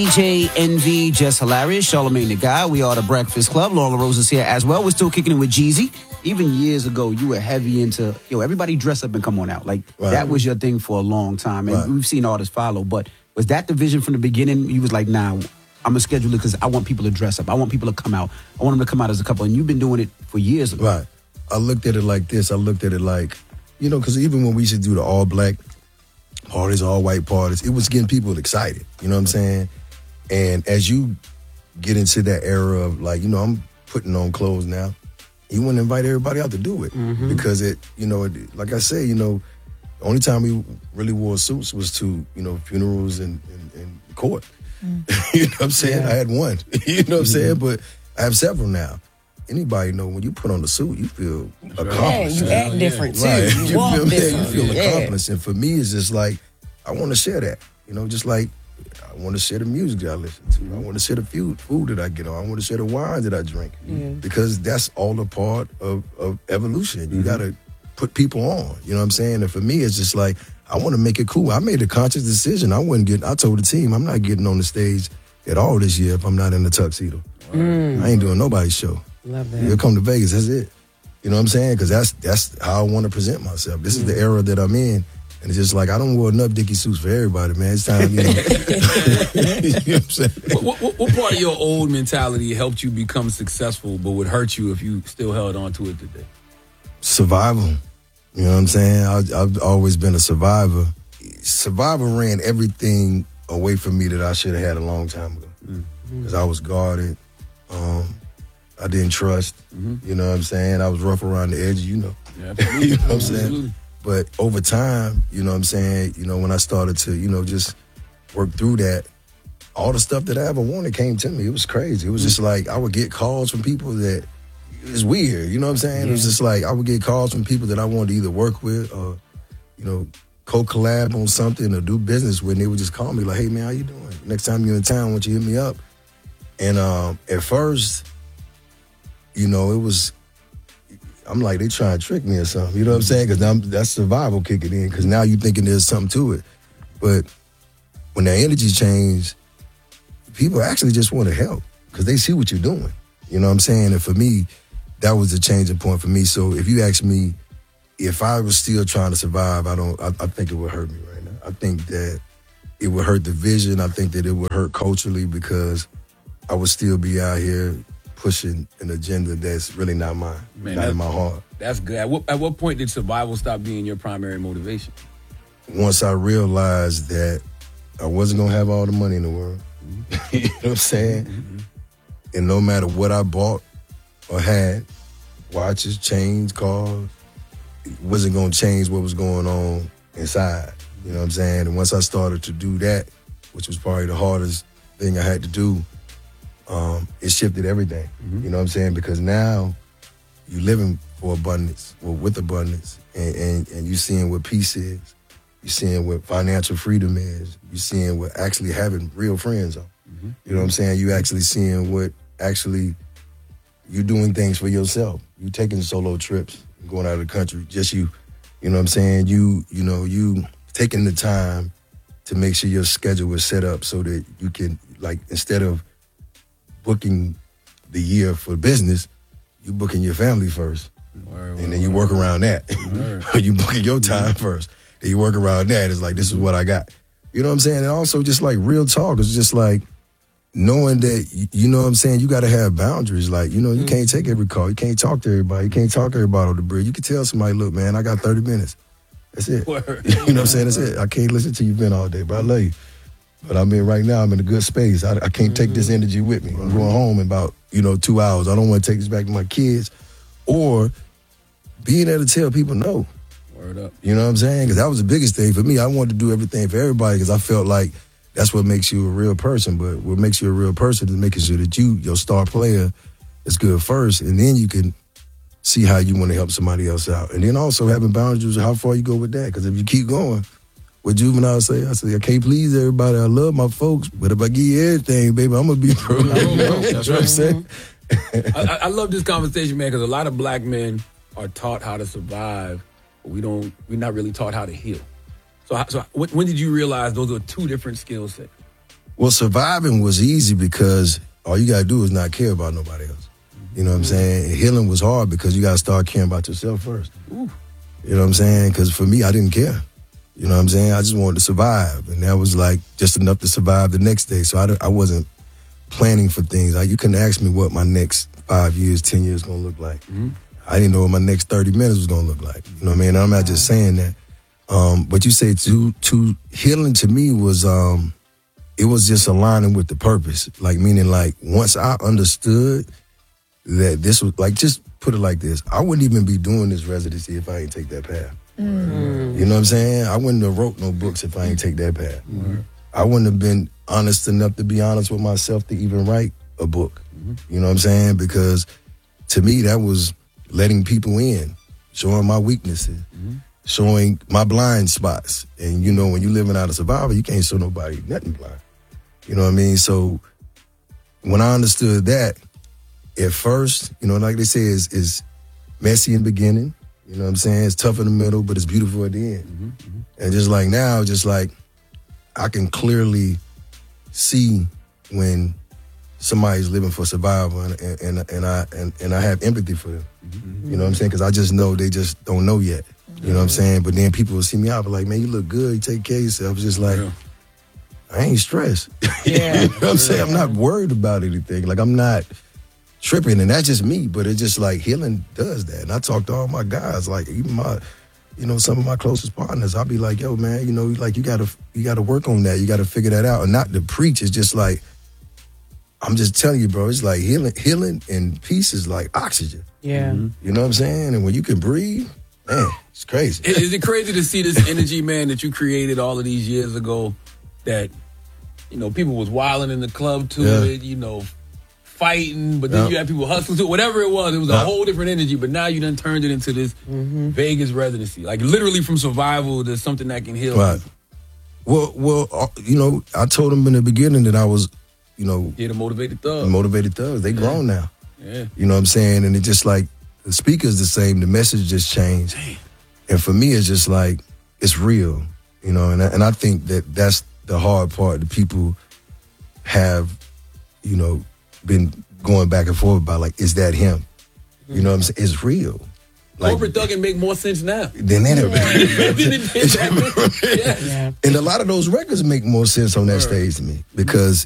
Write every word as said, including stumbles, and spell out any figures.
D J Envy, Just Hilarious, Charlamagne the Guy. We are the Breakfast Club. Laura Rose is here as well. We're still kicking it with Jeezy. Even years ago, you were heavy into, yo, everybody dress up and come on out. Like, Right. that was your thing for a long time. And Right. we've seen artists follow. But was that the vision from the beginning? You was like, nah, I'm going to schedule it because I want people to dress up. I want people to come out. I want them to come out as a couple. And you've been doing it for years ago. Right. I looked at it like this. I looked at it like, you know, because even when we used to do the all black parties, all white parties, it was getting people excited. You know what I'm saying? And as you get into that era of like, you know, I'm putting on clothes now, you want to invite everybody out to do it. Mm-hmm. Because it, you know, it, like I say, you know, the only time we really wore suits was to, you know, funerals and, and, and court. Mm. You know what I'm saying? Yeah. I had one. You know what I'm saying? Mm-hmm. But I have several now. Anybody know when you put on the suit, you feel accomplished. Yeah, you act different too. Right. You, You walk feel, yeah, you different. feel Yeah. accomplished. And for me, it's just like, I want to share that. You know, just like I want to share the music that I listen to. I want to share the food, food that I get on. I want to share the wine that I drink. Yeah. Because that's all a part of, of evolution. You Mm-hmm. got to put people on. You know what I'm saying? And for me, it's just like, I want to make it cool. I made a conscious decision. I wouldn't get, I told the team, I'm not getting on the stage at all this year if I'm not in a tuxedo. Mm. I ain't doing nobody's show. Love that. You'll come to Vegas, that's it. You know what I'm saying? Because that's that's how I want to present myself. This is the era that I'm in. And it's just like, I don't wear enough Dickie suits for everybody, man. It's time, you know. You know what I'm saying? What, what, what part of your old mentality helped you become successful but would hurt you if you still held on to it today? Survival. You know what I'm saying? I, I've always been a survivor. Survival ran everything away from me that I should have had a long time ago. Because I was guarded. Um, I didn't trust. Mm-hmm. You know what I'm saying? I was rough around the edges, you know. Yeah, You know what I'm saying? Absolutely. But over time, you know what I'm saying, you know, when I started to, you know, just work through that, all the stuff that I ever wanted came to me. It was crazy. It was just like I would get calls from people that, it was weird, you know what I'm saying? It was just like I would get calls from people that I wanted to either work with or, you know, co-collab on something or do business with, and they would just call me like, hey, man, how you doing? Next time you're in town, why don't you hit me up? And um, at first, you know, it was, I'm like, they trying to trick me or something. You know what I'm saying? Because that's survival kicking in. Because now you're thinking there's something to it. But when that energy change, people actually just want to help because they see what you're doing. You know what I'm saying? And for me, that was the changing point for me. So if you ask me if I was still trying to survive, I don't. I, I think it would hurt me right now. I think that it would hurt the vision. I think that it would hurt culturally because I would still be out here pushing an agenda that's really not mine, Man, not that- in my heart. That's good. At what, at what point did survival stop being your primary motivation? Once I realized that I wasn't gonna have all the money in the world, Mm-hmm. you know what I'm saying? Mm-hmm. And no matter what I bought or had, watches, chains, cars, it wasn't gonna change what was going on inside. You know what I'm saying? And once I started to do that, which was probably the hardest thing I had to do, um, it shifted everything. Mm-hmm. You know what I'm saying? Because now you living for abundance, or with abundance, and, and, and you seeing what peace is. You seeing what financial freedom is. You seeing what actually having real friends are. Mm-hmm. You know what I'm saying? You actually seeing what actually you doing things for yourself. You taking solo trips, going out of the country, just you. You know what I'm saying? You, you know, you taking the time to make sure your schedule is set up so that you can, like, instead of booking the year for business, you booking your family first. Word, And then you work around that. You booking your time first. Then you work around that. It's like, this is what I got. You know what I'm saying? And also just like real talk. It's just like knowing that, y- you know what I'm saying? You got to have boundaries. Like, you know, you can't take every call. You can't talk to everybody. You can't talk to everybody on the bridge. You can tell somebody, look, man, I got thirty minutes. That's it. Word. You know what I'm saying? That's it. I can't listen to you vent all day, but I love you. But I mean, right now I'm in a good space. I, I can't take this energy with me. I'm going home in about, you know, two hours. I don't want to take this back to my kids. Or being able to tell people no. Word up. You know what I'm saying? Because that was the biggest thing for me. I wanted to do everything for everybody because I felt like that's what makes you a real person. But what makes you a real person is making sure that you, your star player, is good first. And then you can see how you want to help somebody else out. And then also having boundaries of how far you go with that. Because if you keep going, what Juvenile say, I say, I can't please everybody. I love my folks. But if I give you everything, baby, I'm going to be pro. You know That's what I'm saying? I, I- I love this conversation, man, because a lot of black men are taught how to survive, but we don't. We're not really taught how to heal. So, how- so when when did you realize those are two different skill sets? Well, surviving was easy because all you gotta do is not care about nobody else. You know what I'm saying? And healing was hard because you gotta start caring about yourself first. Ooh. You know what I'm saying? Because for me, I didn't care. You know what I'm saying? I just wanted to survive, and that was like just enough to survive the next day. So I, I wasn't planning for things. Like, you couldn't ask me what my next five years, ten years gonna look like. Mm-hmm. I didn't know what my next thirty minutes was gonna look like. You know what I mean? And I'm not just saying that. Um, but you say to to healing to me was um, it was just aligning with the purpose. Like, meaning like once I understood that this was like, just put it like this, I wouldn't even be doing this residency if I ain't take that path. Mm. You know what I'm saying? I wouldn't have wrote no books if I ain't take that path. Mm. I wouldn't have been honest enough to be honest with myself to even write a book. Mm-hmm. You know what I'm saying? Because to me, that was letting people in, showing my weaknesses, mm-hmm. showing my blind spots. And, you know, when you're living out of survival, you can't show nobody nothing blind. You know what I mean? So when I understood that, at first, you know, like they say, is is messy in the beginning. You know what I'm saying? It's tough in the middle, but it's beautiful at the end. Mm-hmm, mm-hmm. And just like now, just like I can clearly see when somebody's living for survival, and and, and I and, and I have empathy for them. Mm-hmm. You know what I'm saying? Because I just know they just don't know yet. Mm-hmm. You know what I'm saying? But then people will see me out, but like, man, you look good. You take care of yourself. It's just like, yeah. I ain't stressed. Yeah. You know what I'm saying? I'm not worried about anything. Like, I'm not tripping, and that's just me, but it's just like healing does that. And I talk to all my guys, like even my, you know, some of my closest partners, I'll be like, yo, man, you know, like you gotta you gotta work on that. You gotta figure that out. And not to preach, it's just like, I'm just telling you, bro, it's like healing, healing and peace is like oxygen. Yeah. Mm-hmm. You know what I'm saying? And when you can breathe, man, it's crazy. Is it crazy to see this energy, man, that you created all of these years ago, that, you know, people was wilding in the club to Yeah. it, you know, fighting, but then Yeah. you had people hustling to it, whatever it was. It was a Yeah. whole different energy, but now you done turned it into this mm-hmm. Vegas residency. Like, literally from survival to something that can heal. Right. Well, well, uh, you know, I told them in the beginning that I was, you know, Yeah, the motivated thug. motivated thugs. They Yeah. grown now. Yeah. You know what I'm saying? And it just like, the speaker's the same, the message just changed. Damn. And for me, it's just like, it's real, you know, and I, and I think that that's the hard part that people have, you know, been going back and forth about, like, is that him? You know what I'm saying? It's real. Like, Corporate thugging make more sense now. than that. Yeah. Yeah. And a lot of those records make more sense on that stage to me because